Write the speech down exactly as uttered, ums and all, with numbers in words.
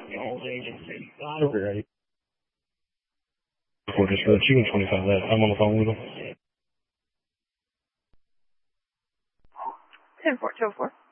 the old agency. I don't ready. For just for you and twenty-five that. I'm on the phone with them. ten four two four.